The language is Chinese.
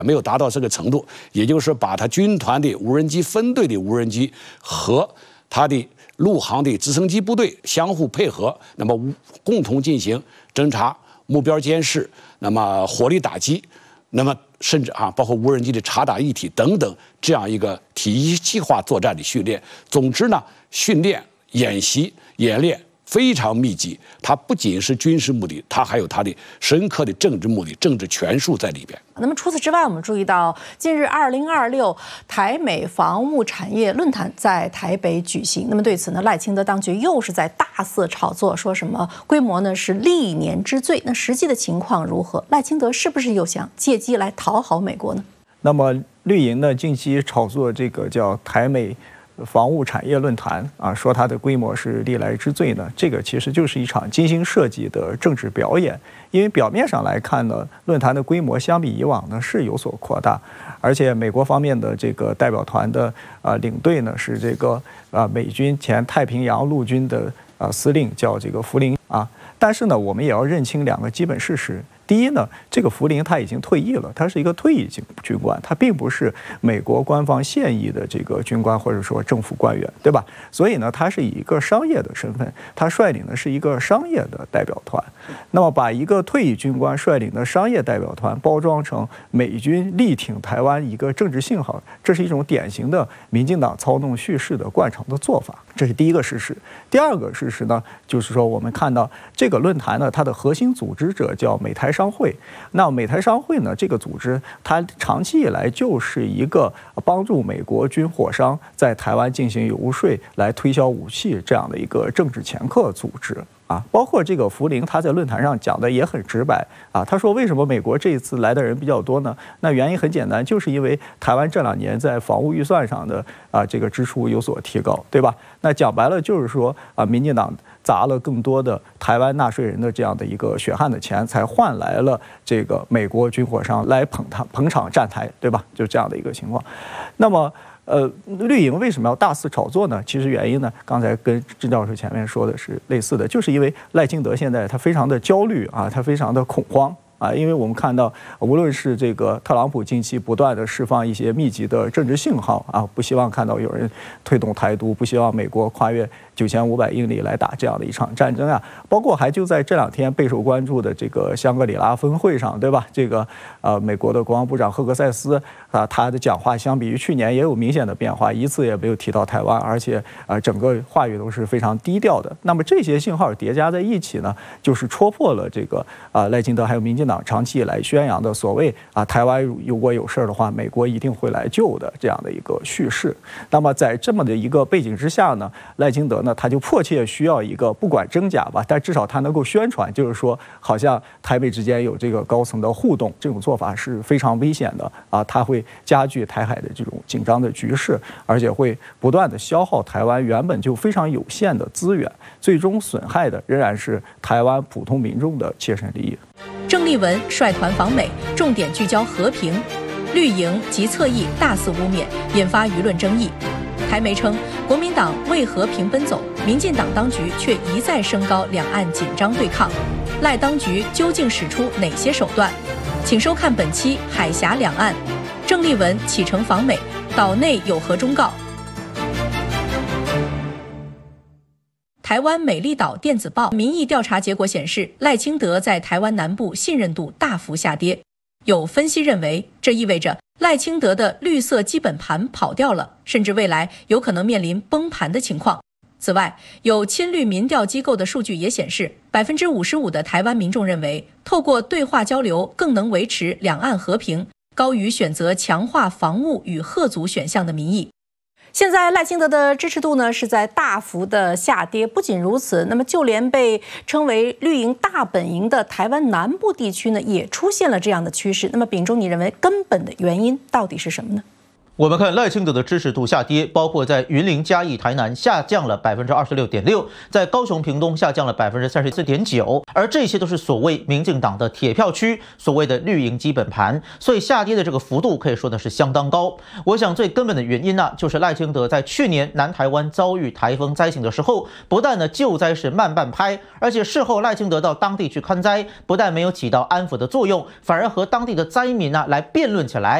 没有达到这个程度，也就是说，把他军团的无人机分队的无人机和他的陆航的直升机部队相互配合，那么共同进行侦察、目标监视，那么火力打击，那么甚至包括无人机的察打一体等等这样一个体系化作战的训练。总之呢，训练、演习、演练非常密集，它不仅是军事目的，它还有它的深刻的政治目的、政治权术在里边。 那么除此之外，我们注意到近日2026台美防务产业论坛在台北举行。那么对此呢，赖清德当局又是在大肆炒作，说什么规模呢是历年之最。那实际的情况如何？赖清德是不是又想借机来讨好美国呢？ 那么绿营呢近期炒作这个叫台美防务产业论坛啊，说它的规模是历来之最呢，这个其实就是一场精心设计的政治表演。因为表面上来看呢，论坛的规模相比以往呢是有所扩大，而且美国方面的这个代表团的领队呢是这个美军前太平洋陆军的司令，叫这个福林啊。但是呢，我们也要认清两个基本事实。第一呢，这个福林他已经退役了，他是一个退役军官，他并不是美国官方现役的这个军官或者说政府官员，对吧？所以呢，他是以一个商业的身份，他率领的是一个商业的代表团。那么把一个退役军官率领的商业代表团包装成美军力挺台湾一个政治信号，这是一种典型的民进党操弄叙事的惯常的做法，这是第一个事实。第二个事实呢，就是说我们看到这个论坛呢，它的核心组织者叫美台商会。那美台商会呢，这个组织它长期以来就是一个帮助美国军火商在台湾进行游说来推销武器这样的一个政治掮客组织。包括这个福林，他在论坛上讲的也很直白啊。他说，为什么美国这一次来的人比较多呢？那原因很简单，就是因为台湾这2年在防务预算上的这个支出有所提高，对吧？那讲白了就是说民进党砸了更多的台湾纳税人的这样的一个血汗的钱，才换来了这个美国军火商来捧场站台，对吧？就这样的一个情况。那么。绿营为什么要大肆炒作呢？其实原因呢，刚才跟郑教授前面说的是类似的，就是因为赖清德现在他非常的焦虑啊，他非常的恐慌啊，因为我们看到，无论是这个特朗普近期不断的释放一些密集的政治信号啊，不希望看到有人推动台独，不希望美国跨越9500英里来打这样的一场战争啊，包括还就在这2天备受关注的这个香格里拉峰会上，对吧？这个美国的国防部长赫克塞斯啊，他的讲话相比于去年也有明显的变化，一次也没有提到台湾，而且整个话语都是非常低调的。那么这些信号叠加在一起呢，就是戳破了这个赖清德还有民进党长期以来宣扬的所谓台湾如果有事的话，美国一定会来救的这样的一个叙事。那么在这么的一个背景之下呢，赖清德呢他就迫切需要一个不管真假吧，但至少他能够宣传，就是说好像台美之间有这个高层的互动，这种做法是非常危险的啊，它会加剧台海的这种紧张的局势，而且会不断的消耗台湾原本就非常有限的资源，最终损害的仍然是台湾普通民众的切身利益。 郑丽文率团访美，重点聚焦和平，绿营及侧翼大肆污蔑，引发舆论争议。台媒称，国民党为和平奔走，民进党当局却一再升高两岸紧张对抗。赖当局究竟使出哪些手段？请收看本期《海峡两岸》。郑丽文启程访美，岛内有何忠告？台湾美丽岛电子报民意调查结果显示，赖清德在台湾南部信任度大幅下跌。有分析认为，这意味着赖清德的绿色基本盘跑掉了，甚至未来有可能面临崩盘的情况。此外，有亲绿民调机构的数据也显示，55%的台湾民众认为，透过对话交流更能维持两岸和平，高于选择强化防务与嚇阻选项的民意。 现在赖清德的支持度呢是在大幅的下跌。不仅如此，那么就连被称为绿营大本营的台湾南部地区呢，也出现了这样的趋势。那么秉忠，你认为根本的原因到底是什么呢？ 我们看赖清德的支持度下跌，包括在云林、嘉义、台南下降了26.6%，在高雄、屏东下降了34.9%，而这些都是所谓民进党的铁票区，所谓的绿营基本盘，所以下跌的这个幅度可以说的是相当高。我想最根本的原因呢，就是赖清德在去年南台湾遭遇台风灾情的时候，不但呢救灾是慢半拍，而且事后赖清德到当地去勘灾，不但没有起到安抚的作用，反而和当地的灾民呢来辩论起来。